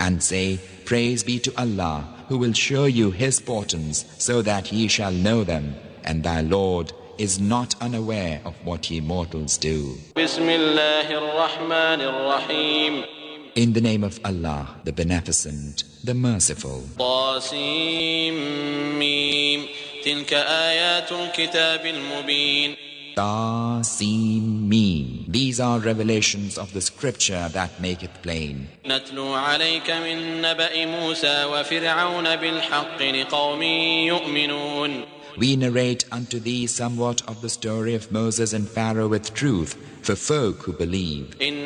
And say, Praise be to Allah, who will show you His portents, so that ye shall know them, and thy Lord is not unaware of what ye mortals do. In the name of Allah, the Beneficent, the Merciful. تلك آيات الكتاب المبين. Tasim Meen. These are revelations of the scripture that make it plain. نتلو عليك من نبأ موسى وفرعون بالحق لقوم يؤمنون. We narrate unto thee somewhat of the story of Moses and Pharaoh with truth, for folk who believe.